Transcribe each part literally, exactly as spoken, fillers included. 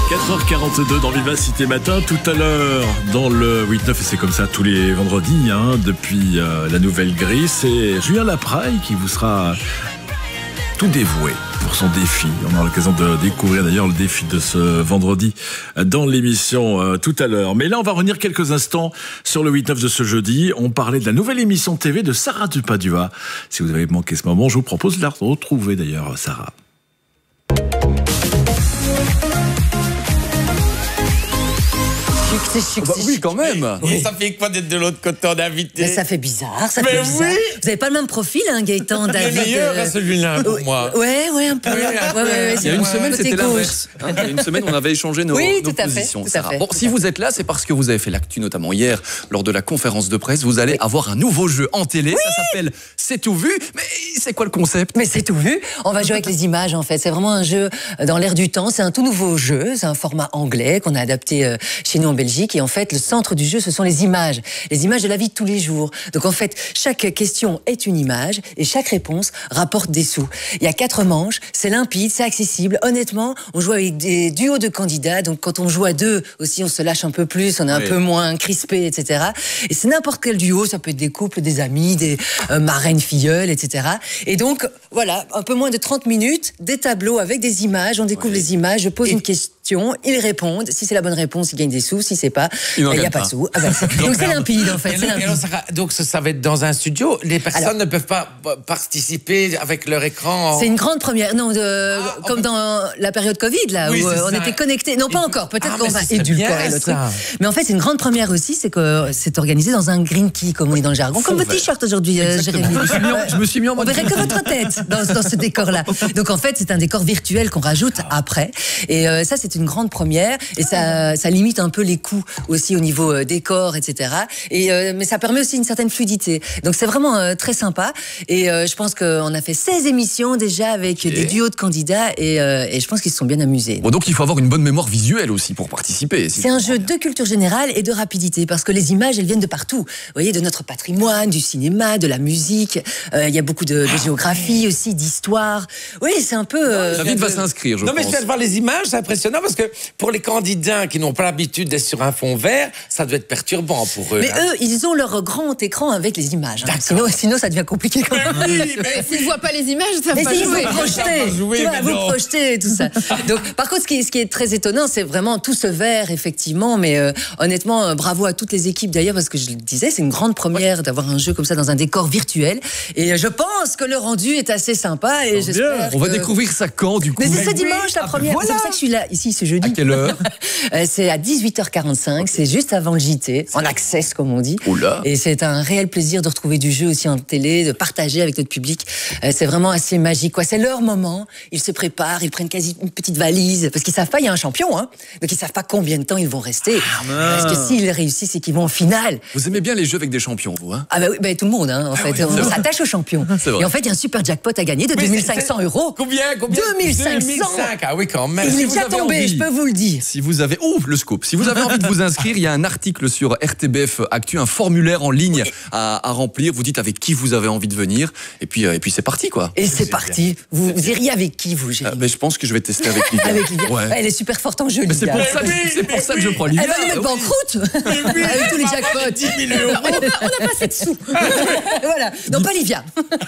quatre heures quarante-deux dans Vivacité Matin. Tout à l'heure, dans le huit neuf, et c'est comme ça tous les vendredis, hein, depuis euh, la nouvelle grille, c'est Julien Lapraille qui vous sera tout dévoué pour son défi. On aura l'occasion de découvrir d'ailleurs le défi de ce vendredi dans l'émission euh, tout à l'heure. Mais là, on va revenir quelques instants sur le huit neuf de ce jeudi. On parlait de la nouvelle émission T V de Sarah Dupadua. Si vous avez manqué ce moment, je vous propose de la retrouver d'ailleurs, Sarah. C'est chic, bah c'est oui, chic. quand même. Et ça fait quoi d'être de l'autre côté en invité? Mais ça fait bizarre, ça Mais fait bizarre. oui. Vous avez pas le même profil, hein, Gaëtan, Le David. meilleur, euh, hein, celui-là, pour moi. Ouais, ouais, un peu. Oui, Ouais, un peu. ouais, ouais, Il y a une c'est semaine, côté c'était gauche. l'inverse. Hein, il y a une semaine, on avait échangé nos, Oui, nos tout à fait, positions. tout à Sarah. fait, Bon, tout si à vous êtes là, c'est parce que vous avez fait l'actu, notamment hier, lors de la conférence de presse. Vous allez avoir un nouveau jeu en télé. Oui. Ça s'appelle C'est tout vu. Mais c'est quoi le concept? Mais c'est tout vu. On va jouer avec les images, en fait. C'est vraiment un jeu dans l'air du temps. C'est un tout nouveau jeu. C'est un format anglais qu'on a adapté chez nous en Belgique. Et en fait, le centre du jeu, ce sont les images. Les images de la vie de tous les jours. Donc en fait, chaque question est une image et chaque réponse rapporte des sous. Il y a quatre manches. C'est limpide, c'est accessible. Honnêtement, on joue avec des duos de candidats. Donc quand on joue à deux aussi, on se lâche un peu plus. On est un oui. peu moins crispé, et cetera. Et c'est n'importe quel duo. Ça peut être des couples, des amis, des euh, marraines, filleuls, et cetera. Et donc, voilà, un peu moins de trente minutes, des tableaux avec des images. On découvre oui. les images. Je pose et... une question. Ils répondent. Si c'est la bonne réponse, ils gagnent des sous. Si c'est pas, il n'y a pas de sous. Ah ben, donc c'est limpide en fait. C'est limpide. Alors, ça, donc ça, ça va être dans un studio. Les personnes alors, ne peuvent pas participer avec leur écran. En... C'est une grande première. Non, de, ah, comme dans la période Covid là oui, où on ça. était connectés. Non, pas et encore. Peut-être ah, qu'on va édulcorer le truc. Mais en fait, c'est une grande première aussi, c'est que c'est organisé dans un green key, comme on dit dans le jargon, comme votre t-shirt aujourd'hui, Jérémy. Je me suis mis en mode. On verrait que votre tête dans, dans ce décor-là. Donc en fait, c'est un décor virtuel qu'on rajoute ah. après. Et euh, ça, c'est une grande première. Et ça, ça limite un peu les coûts aussi au niveau euh, décor, et cetera. Et euh, mais ça permet aussi une certaine fluidité. Donc c'est vraiment euh, très sympa. Et euh, je pense qu'on a fait seize émissions déjà avec et... des duos de candidats et, euh, et je pense qu'ils se sont bien amusés. Bon, donc il faut avoir une bonne mémoire visuelle aussi pour participer. Si c'est un jeu bien. de culture générale et de rapidité parce que les images, elles viennent de partout. Vous voyez, de notre patrimoine, du cinéma, de la musique. Euh, il y a beaucoup de, de géographie aussi, d'histoire. Oui, c'est un peu... Euh... David va s'inscrire, je non, pense. Non, mais je viens de voir les images, c'est impressionnant parce que pour les candidats qui n'ont pas l'habitude d'être sur un fond vert, ça doit être perturbant pour eux. Mais là. eux, ils ont leur grand écran avec les images. Hein. Sinon, sinon, ça devient compliqué quand même. Mais oui, mais s'ils ne voient pas les images, ça va mais pas si jouer. Vous projetez, jouer, tu vois, vous non. projetez et tout ça. Donc, par contre, ce qui, ce qui est très étonnant, c'est vraiment tout ce vert, effectivement. Mais euh, honnêtement, euh, bravo à toutes les équipes d'ailleurs, parce que je le disais, c'est une grande première ouais. d'avoir un jeu comme ça dans un décor virtuel. Et euh, je pense que le rendu est assez sympa. Et j'espère On que... va découvrir ça quand, du coup? Mais c'est ce dimanche, la première. Voilà. C'est pour ça que je suis là, ici, ce jeudi. À quelle heure? C'est à dix-huit heures quarante-cinq, okay. C'est juste avant le J T, en access comme on dit. Oula. Et c'est un réel plaisir de retrouver du jeu aussi en télé, de partager avec notre public. C'est vraiment assez magique, quoi. C'est leur moment, ils se préparent, ils prennent quasi une petite valise, parce qu'ils savent pas, il y a un champion, hein. Donc ils savent pas combien de temps ils vont rester. Ah, parce que s'ils réussissent, c'est qu'ils vont en finale. Vous aimez bien les jeux avec des champions, vous, hein? Ah bah oui, bah, tout le monde, hein, en fait. Ah oui, on s'attache aux champions. Et en fait, il y a un super jackpot à gagner de deux mille cinq cents euros. Combien, combien deux mille cinq cents. Ah oui, quand même. Il est déjà tombé, envie, je peux vous le dire. Si vous avez, oh, le scoop. Si vous avez envie de vous inscrire, il y a un article sur R T B F Actu, un formulaire en ligne à, à remplir. Vous dites avec qui vous avez envie de venir, et puis, et puis c'est parti, quoi. Et c'est parti. Vous, vous iriez avec qui, vous, Jérémy? Ah, ben, je pense que je vais tester avec Livia. Avec Livia. Ouais. Elle est super forte en jeu, Livia. C'est pour ça, que, c'est pour ça que je prends Livia. Elle va nous mettre oui. banqueroute oui, avec tous les jackpots. dix mille euros. On n'a pas assez de sous. Voilà. Non, pas Livia.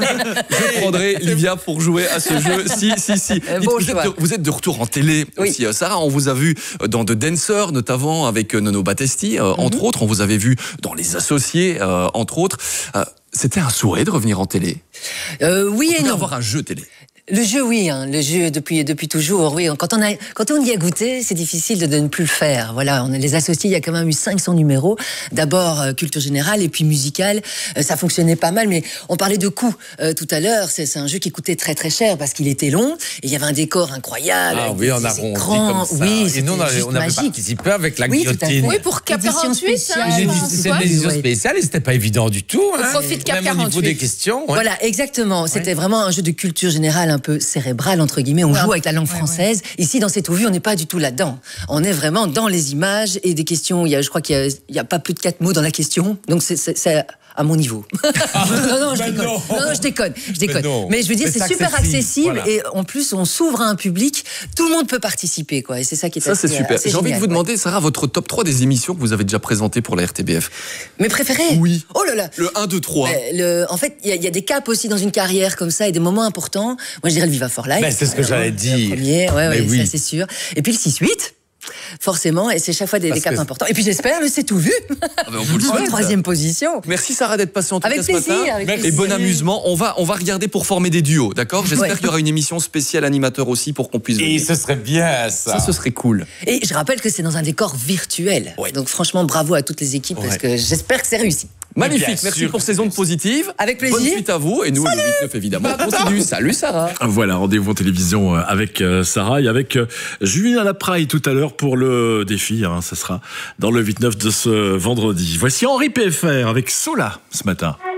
Je prendrai Livia pour jouer à ce jeu. Si, si, si. Dites, bon vous, êtes de, vous êtes de retour en télé oui. aussi. Sarah, on vous a vu dans The Dancer, notamment avec Nono Battesti, euh, mm-hmm. entre autres. On vous avait vu dans Les Associés, euh, entre autres. Euh, C'était un souhait de revenir en télé? euh, Oui et non. Avoir un jeu télé. Le jeu, oui, hein, le jeu depuis depuis toujours. Oui, quand on a quand on y a goûté, c'est difficile de, de ne plus le faire. Voilà, on les associés. Il y a quand même eu cinq cents numéros. D'abord euh, culture générale et puis musicale. Euh, ça fonctionnait pas mal, mais on parlait de coûts euh, tout à l'heure. C'est, c'est un jeu qui coûtait très très cher parce qu'il était long et il y avait un décor incroyable. Ah oui, on a rond comme ça. Oui, et nous on avait, on avait participé avec la oui, guillotine. Oui, pour Cap quarante-huit. C'est une édition spéciale et c'était pas évident du tout. Au profit de Cap quarante-huit. Même au niveau des questions. Ouais. Voilà, exactement. C'était ouais. vraiment un jeu de culture générale un peu cérébral entre guillemets. On ouais. joue avec la langue française. Ouais, ouais. Ici, dans C'est tout vu, on n'est pas du tout là-dedans. On est vraiment dans les images et des questions. Il y a, je crois qu'il y a, il y a pas plus de quatre mots dans la question. Donc c'est, c'est, c'est à mon niveau. non, non, je Ben déconne. non. Non, non, je déconne. Je déconne. Mais non. Mais je veux dire, Mais c'est c'est super accessible, accessible voilà. et en plus, on s'ouvre à un public. Tout le monde peut participer, quoi. Et c'est ça qui est Ça, assez, c'est super. assez J'ai envie de génial, vous ouais. demander, Sarah, votre top trois des émissions que vous avez déjà présentées pour la R T B F. Mes préférés. Oui. Oh là là. Le un, deux, trois. Euh, le, en fait, il y, a- il y a des caps aussi dans une carrière comme ça et des moments importants. Moi, je dirais le Viva for Life. Ben, c'est ce que j'allais Le dire. premier, ouais, Mais ouais, oui. ça c'est sûr. Et puis le six huit. Forcément, et c'est chaque fois des, Parce des caps que- importants. Et puis j'espère le C'est tout vu. Ah ben, on vous le En souhaite. troisième position. Merci Sarah d'être passée en tout Avec cas ce plaisir, matin. avec Et plaisir. bon amusement. On va, on va regarder pour former des duos, d'accord? J'espère Ouais. qu'il y aura une émission spéciale animateur aussi pour qu'on puisse Et venir. ce serait bien, ça. Ça, ce serait cool. Et je rappelle que c'est dans un décor virtuel. Ouais. Donc franchement, bravo à toutes les équipes parce Ouais. que j'espère que c'est réussi. Magnifique, Bien merci sûr pour que ces c'est ondes positives. Avec plaisir. Bonne suite à vous. Et nous, le huit neuf, évidemment, on continue. Salut Sarah. Voilà, rendez-vous en télévision euh, avec euh, Sarah et avec euh, Julien Lapraille tout à l'heure pour le défi. Hein, ça sera dans le huit neuf de ce vendredi. Voici Henri P F R avec Sola ce matin.